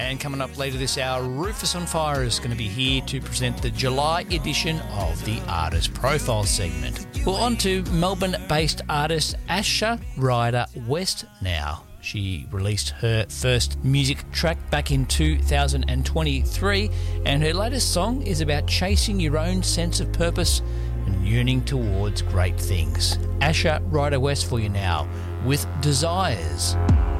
And coming up later this hour, Rufus on Fire is going to be here to present the July edition of the Artist Profile segment. Well, on to Melbourne-based artist Asha Ryder West now. She released her first music track back in 2023, and her latest song is about chasing your own sense of purpose and yearning towards great things. Asha Ryder West for you now with Desires.